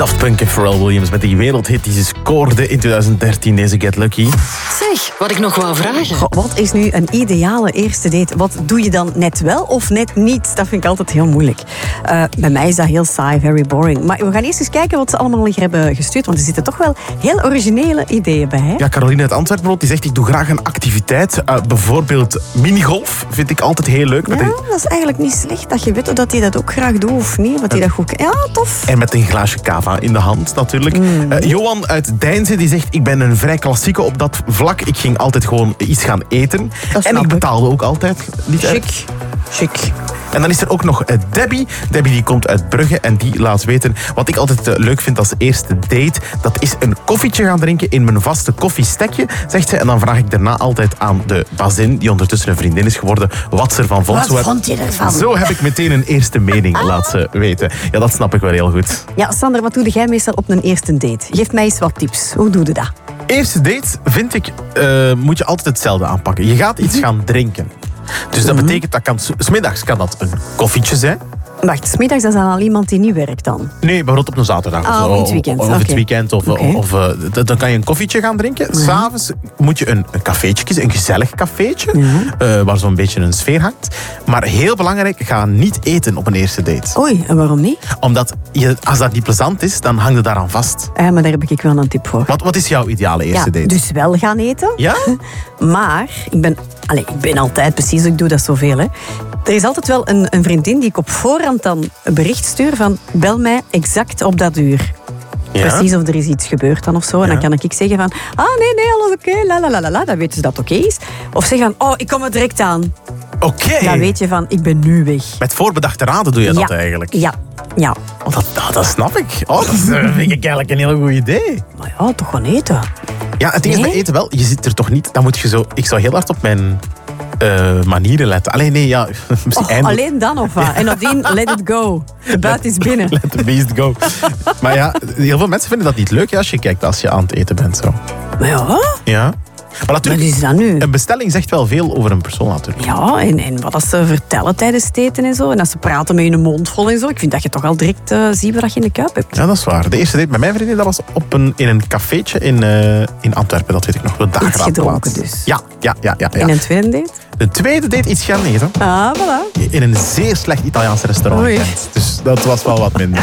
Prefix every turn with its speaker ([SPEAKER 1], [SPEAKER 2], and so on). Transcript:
[SPEAKER 1] Daft Punk en Pharrell Williams met die wereldhit die ze scoorde in 2013, deze Get Lucky.
[SPEAKER 2] Zeg, wat ik nog wou vragen.
[SPEAKER 3] Goh, wat is nu een ideale eerste date? Wat doe je dan net wel of net niet? Dat vind ik altijd heel moeilijk. Bij mij is dat heel saai, very boring. Maar we gaan eerst eens kijken wat ze allemaal hier hebben gestuurd. Want er zitten toch wel heel originele ideeën bij. Hè?
[SPEAKER 1] Ja, Caroline uit Antwerpen die zegt, ik doe graag een activiteit. Bijvoorbeeld minigolf vind ik altijd heel leuk.
[SPEAKER 3] Ja, dat is eigenlijk niet slecht. Dat je weet dat hij dat ook graag doet of niet. Wat hij dat goed... Ja, tof.
[SPEAKER 1] En met een glaasje cava in de hand natuurlijk. Johan uit Deinze die zegt, ik ben een vrij klassieke op dat vlak. Ik ging altijd gewoon iets gaan eten. En ik betaalde ook altijd.
[SPEAKER 3] Chic.
[SPEAKER 1] En dan is er ook nog Debbie. Debbie die komt uit Brugge en die laat weten... Wat ik altijd leuk vind als eerste date... Dat is een koffietje gaan drinken in mijn vaste koffiestekje, zegt ze. En dan vraag ik daarna altijd aan de bazin, die ondertussen een vriendin is geworden, wat ze ervan vond.
[SPEAKER 3] Wat vond je ervan?
[SPEAKER 1] Zo heb ik meteen een eerste mening, laat ze weten. Ja, dat snap ik wel heel goed.
[SPEAKER 3] Ja, Sander, wat doe jij meestal op een eerste date? Geef mij eens wat tips. Hoe doe je dat?
[SPEAKER 1] Eerste date, vind ik, moet je altijd hetzelfde aanpakken. Je gaat iets gaan drinken. Dus dat betekent, dat kan, 's middags kan dat een koffietje zijn.
[SPEAKER 3] Wacht, 's middags is dat al iemand die niet werkt dan?
[SPEAKER 1] Nee, bijvoorbeeld op een zaterdag.
[SPEAKER 3] Ah,
[SPEAKER 1] of
[SPEAKER 3] in het weekend.
[SPEAKER 1] Of het weekend. Dan kan je een koffietje gaan drinken. S'avonds moet je een cafeetje kiezen. Een gezellig cafeetje. Waar zo'n beetje een sfeer hangt. Maar heel belangrijk, ga niet eten op een eerste date.
[SPEAKER 3] Oei, en waarom niet?
[SPEAKER 1] Omdat als dat niet plezant is, dan hang je daaraan vast.
[SPEAKER 3] Maar daar heb ik wel een tip voor.
[SPEAKER 1] Wat is jouw ideale eerste date?
[SPEAKER 3] Dus wel gaan eten.
[SPEAKER 1] Ja?
[SPEAKER 3] Maar ik ben altijd precies, ik doe dat zoveel. Hè. Er is altijd wel een vriendin die ik op voorhand dan een bericht stuur van bel mij exact op dat uur.
[SPEAKER 1] Ja?
[SPEAKER 3] Precies of er is iets gebeurd dan of zo. En dan kan ik zeggen van, nee, alles oké, la. Dan weten ze dat het oké is. Of zeggen van, ik kom er direct aan.
[SPEAKER 1] Oké.
[SPEAKER 3] Dan weet je van, ik ben nu weg.
[SPEAKER 1] Met voorbedachte raden doe je dat eigenlijk?
[SPEAKER 3] Ja.
[SPEAKER 1] Oh, dat snap ik. Dat vind ik eigenlijk een heel goed idee.
[SPEAKER 3] Maar ja, toch gewoon eten.
[SPEAKER 1] Ja, het ding is bij eten wel, je zit er toch niet... Dan moet je zo... Ik zou heel hard op mijn manieren letten. Alleen nee, ja...
[SPEAKER 3] Alleen dan of wat? En nadien, let it go. De buit is binnen.
[SPEAKER 1] Let the beast go. Maar ja, heel veel mensen vinden dat niet leuk als je kijkt als je aan het eten bent. Zo.
[SPEAKER 3] Maar ja...
[SPEAKER 1] Ja. Maar natuurlijk,
[SPEAKER 3] wat is dat nu?
[SPEAKER 1] Een bestelling zegt wel veel over een persoon natuurlijk.
[SPEAKER 3] Ja, en wat ze vertellen tijdens het eten en zo. En als ze praten met je mond vol en zo. Ik vind dat je toch al direct ziet wat je in de kuip hebt.
[SPEAKER 1] Ja, dat is waar. De eerste date met mijn vriendin, dat was in een cafeetje in Antwerpen. Dat weet ik nog. De
[SPEAKER 3] Iets gedronken dus.
[SPEAKER 1] Ja.
[SPEAKER 3] En een tweede date?
[SPEAKER 1] De tweede date iets gaan eten.
[SPEAKER 3] Voilà.
[SPEAKER 1] In een zeer slecht Italiaans restaurant.
[SPEAKER 3] Oei.
[SPEAKER 1] Dus dat was wel wat minder.